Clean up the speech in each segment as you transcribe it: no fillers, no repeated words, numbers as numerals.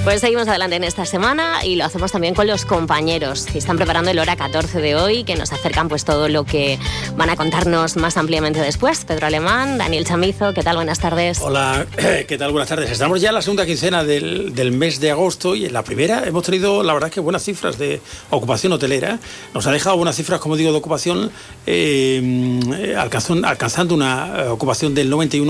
Pues seguimos adelante en esta semana y lo hacemos también con los compañeros que están preparando el Hora 14 de hoy, que nos acercan pues todo lo que van a contarnos más ampliamente después. Pedro Alemán, Daniel Chamizo, ¿qué tal? Buenas tardes. Hola, ¿qué tal? Buenas tardes. Estamos ya en la segunda quincena del mes de agosto y en la primera hemos tenido, la verdad, que buenas cifras de ocupación hotelera. Nos ha dejado buenas cifras, como digo, de ocupación, alcanzando una ocupación del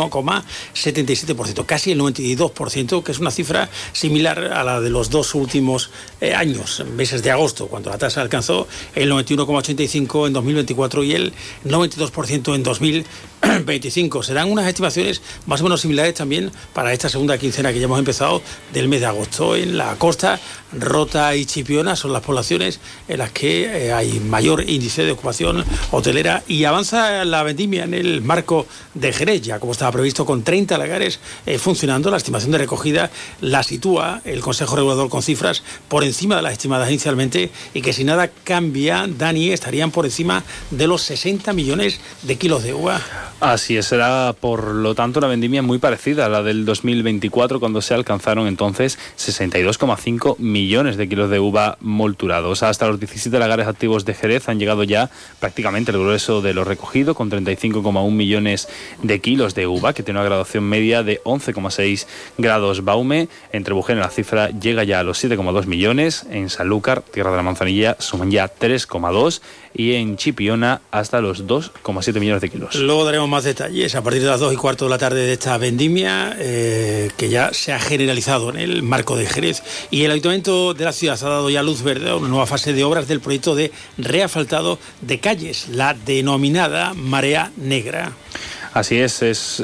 91,77%, casi el 92%, que es una cifra similar a la de los dos últimos años, meses de agosto, cuando la tasa alcanzó el 91,85% en 2024 y el 92% en 2025. Serán unas estimaciones más o menos similares también para esta segunda quincena que ya hemos empezado del mes de agosto. En la costa, Rota y Chipiona son las poblaciones en las que hay mayor índice de ocupación hotelera, y avanza la vendimia en el marco de Jerez, ya como estaba previsto, con 30 lagares funcionando. La estimación de recogida la sitúa el Consejo Regulador con cifras por encima de las estimadas inicialmente, y que si nada cambia, Dani, estarían por encima de los 60 millones de kilos de uva. Así es, será por lo tanto una vendimia muy parecida a la del 2024, cuando se alcanzaron entonces 62,5 millones de kilos de uva molturados. Hasta los 17 lagares activos de Jerez han llegado ya prácticamente el grueso de lo recogido, con 35,1 millones de kilos de uva, que tiene una graduación media de 11,6 grados Baume. En Trebujena la cifra llega ya a los 7,2 millones, en Sanlúcar, Tierra de la Manzanilla, suman ya 3,2, y en Chipiona hasta los 2,7 millones de kilos. Luego daremos más detalles a partir de las 2:15 de la tarde de esta vendimia, que ya se ha generalizado en el marco de Jerez. Y el Ayuntamiento de la ciudad ha dado ya luz verde a una nueva fase de obras del proyecto de reasfaltado de calles, la denominada Marea Negra. Así es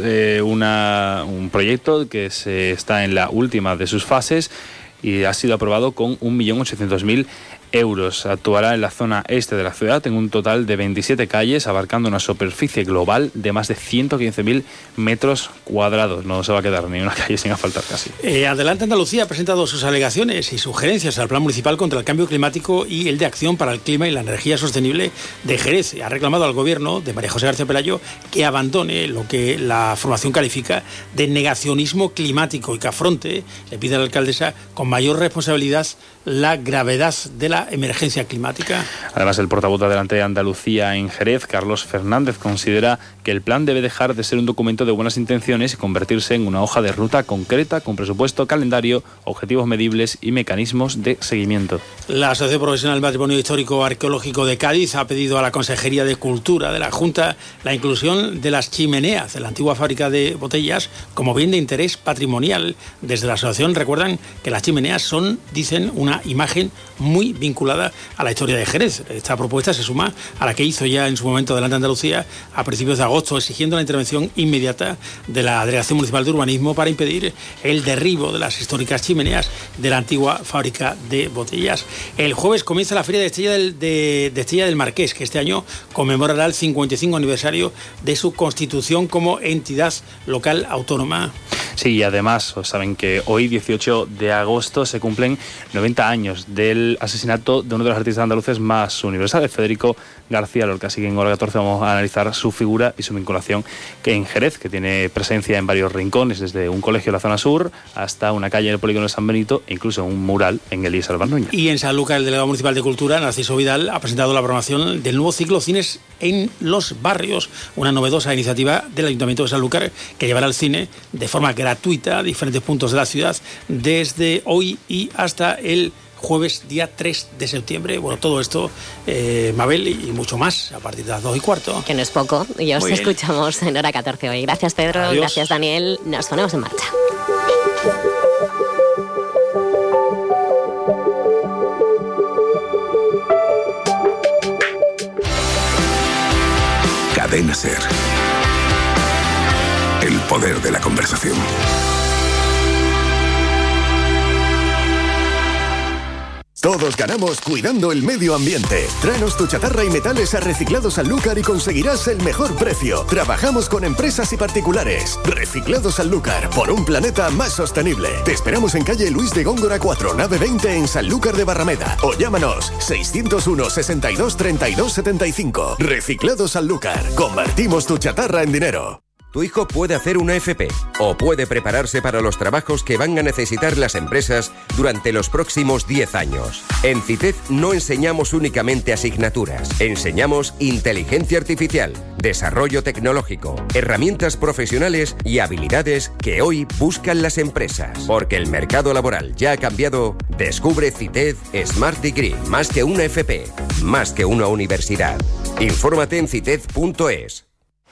un proyecto que está en la última de sus fases y ha sido aprobado con 1.800.000 euros. Actuará en la zona este de la ciudad en un total de 27 calles, abarcando una superficie global de más de 115.000 metros cuadrados. No se va a quedar ni una calle sin asfaltar casi. Adelante Andalucía ha presentado sus alegaciones y sugerencias al Plan Municipal contra el Cambio Climático y el de Acción para el Clima y la Energía Sostenible de Jerez. Ha reclamado al Gobierno de María José García Pelayo que abandone lo que la formación califica de negacionismo climático y que afronte, le pide a la alcaldesa, con mayor responsabilidad la gravedad de la emergencia climática. Además, el portavoz de Adelante Andalucía en Jerez, Carlos Fernández, considera que el plan debe dejar de ser un documento de buenas intenciones y convertirse en una hoja de ruta concreta con presupuesto, calendario, objetivos medibles y mecanismos de seguimiento. La Asociación Profesional del Patrimonio Histórico Arqueológico de Cádiz ha pedido a la Consejería de Cultura de la Junta la inclusión de las chimeneas de la antigua fábrica de botellas como bien de interés patrimonial. Desde la asociación recuerdan que las chimeneas son, dicen, una imagen muy vinculada a la historia de Jerez. Esta propuesta se suma a la que hizo ya en su momento Adelante Andalucía a principios de agosto, exigiendo la intervención inmediata de la Delegación Municipal de Urbanismo para impedir el derribo de las históricas chimeneas de la antigua fábrica de botellas. El jueves comienza la Feria de Estella del Marqués, que este año conmemorará el 55 aniversario de su constitución como entidad local autónoma. Sí, y además saben que hoy, 18 de agosto, se cumplen 90 años del asesinato de uno de los artistas andaluces más universales, Federico García Lorca. Así que en Hora 14 vamos a analizar su figura y su vinculación que en Jerez, que tiene presencia en varios rincones, desde un colegio en la zona sur hasta una calle en el polígono de San Benito e incluso un mural en Elías Albarnuña. Y en Sanlúcar, el delegado municipal de Cultura, Narciso Vidal, ha presentado la programación del nuevo ciclo Cines en los Barrios, una novedosa iniciativa del Ayuntamiento de Sanlúcar que llevará el cine de forma gratuita a diferentes puntos de la ciudad desde hoy y hasta el jueves día 3 de septiembre. Bueno, todo esto, Mabel, y mucho más a partir de las 2:15. Que no es poco, y os escuchamos en Hora 14 hoy. Gracias, Pedro. Adiós. Gracias, Daniel. Nos ponemos en marcha. Cadena SER. El poder de la conversación. Todos ganamos cuidando el medio ambiente. Tráenos tu chatarra y metales a Reciclados Sanlúcar y conseguirás el mejor precio. Trabajamos con empresas y particulares. Reciclados Sanlúcar, por un planeta más sostenible. Te esperamos en calle Luis de Góngora 4, nave 20 en Sanlúcar de Barrameda. O llámanos 601 62 32 75. Reciclados Sanlúcar. Convertimos tu chatarra en dinero. Tu hijo puede hacer una FP o puede prepararse para los trabajos que van a necesitar las empresas durante los próximos 10 años. En CITED no enseñamos únicamente asignaturas, enseñamos inteligencia artificial, desarrollo tecnológico, herramientas profesionales y habilidades que hoy buscan las empresas. Porque el mercado laboral ya ha cambiado, descubre CITED Smart Degree, más que una FP, más que una universidad. Infórmate en cited.es.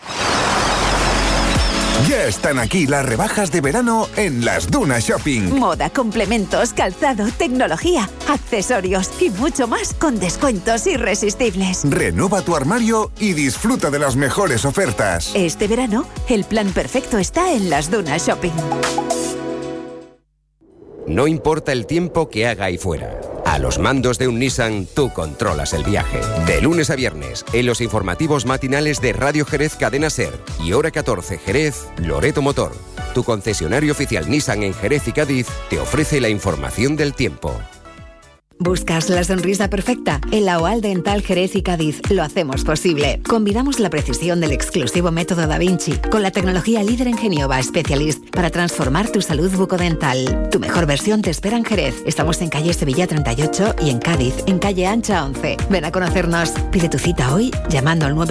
Ya están aquí las rebajas de verano en Las Dunas Shopping. Moda, complementos, calzado, tecnología, accesorios y mucho más con descuentos irresistibles. Renueva tu armario y disfruta de las mejores ofertas. Este verano, el plan perfecto está en Las Dunas Shopping. No importa el tiempo que haga ahí fuera. A los mandos de un Nissan, tú controlas el viaje. De lunes a viernes, en los informativos matinales de Radio Jerez Cadena Ser y Hora 14 Jerez, Loreto Motor, tu concesionario oficial Nissan en Jerez y Cádiz, te ofrece la información del tiempo. ¿Buscas la sonrisa perfecta? En la OAL Dental Jerez y Cádiz lo hacemos posible. Combinamos la precisión del exclusivo método Da Vinci con la tecnología líder en Genioba Specialist para transformar tu salud bucodental. Tu mejor versión te espera en Jerez. Estamos en calle Sevilla 38 y en Cádiz, en calle Ancha 11. Ven a conocernos. Pide tu cita hoy llamando al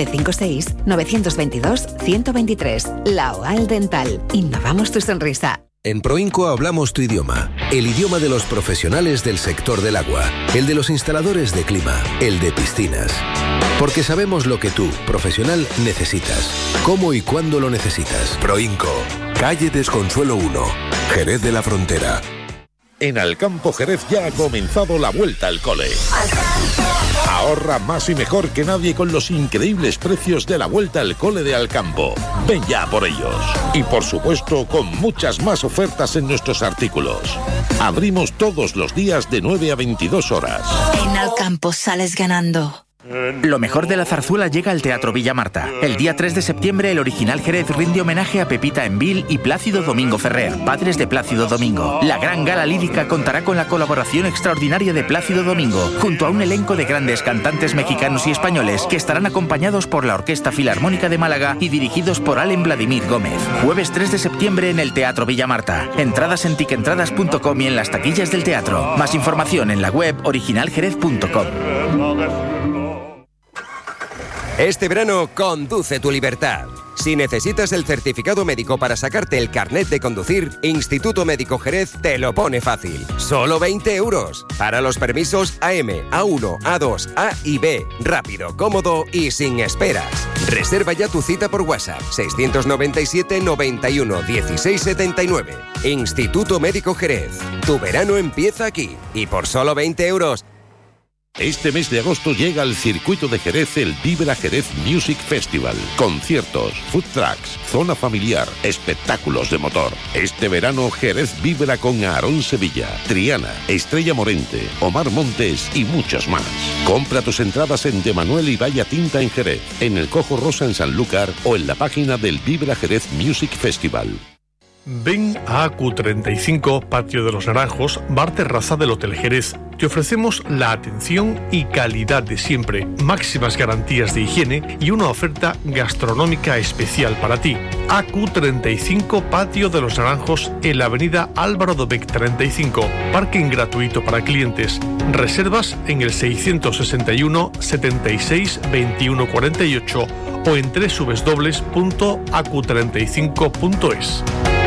956-922-123. La OAL Dental. Innovamos tu sonrisa. En Proinco hablamos tu idioma, el idioma de los profesionales del sector del agua, el de los instaladores de clima, el de piscinas. Porque sabemos lo que tú, profesional, necesitas, cómo y cuándo lo necesitas. Proinco, calle Desconsuelo 1, Jerez de la Frontera. En Alcampo Jerez ya ha comenzado la vuelta al cole. Ahorra más y mejor que nadie con los increíbles precios de la vuelta al cole de Alcampo. Ven ya por ellos. Y por supuesto con muchas más ofertas en nuestros artículos. Abrimos todos los días de 9 a 22 horas. En Alcampo sales ganando. Lo mejor de la zarzuela llega al Teatro Villa Marta. El día 3 de septiembre, el Original Jerez rinde homenaje a Pepita Envil y Plácido Domingo Ferrer, padres de Plácido Domingo. La gran gala lírica contará con la colaboración extraordinaria de Plácido Domingo, junto a un elenco de grandes cantantes mexicanos y españoles que estarán acompañados por la Orquesta Filarmónica de Málaga y dirigidos por Allen Vladimir Gómez. Jueves 3 de septiembre en el Teatro Villa Marta. Entradas en tiquentradas.com y en las taquillas del teatro. Más información en la web originaljerez.com. Este verano, conduce tu libertad. Si necesitas el certificado médico para sacarte el carnet de conducir, Instituto Médico Jerez te lo pone fácil. Solo 20 euros. Para los permisos AM, A1, A2, A y B. Rápido, cómodo y sin esperas. Reserva ya tu cita por WhatsApp. 697 91 16 79. Instituto Médico Jerez. Tu verano empieza aquí. Y por solo 20 euros... Este mes de agosto llega al circuito de Jerez el Vibra Jerez Music Festival. Conciertos, food trucks, zona familiar, espectáculos de motor. Este verano Jerez vibra con Aarón Sevilla, Triana, Estrella Morente, Omar Montes y muchos más. Compra tus entradas en De Manuel y Valla Tinta en Jerez, en el Cojo Rosa en Sanlúcar o en la página del Vibra Jerez Music Festival. Ven a AQ35, Patio de los Naranjos, bar terraza del Hotel Jerez. Te ofrecemos la atención y calidad de siempre, máximas garantías de higiene y una oferta gastronómica especial para ti. AQ35, Patio de los Naranjos, en la avenida Álvaro Dobech 35. Parking gratuito para clientes. Reservas en el 661 76 21 48 o en www.acu35.es.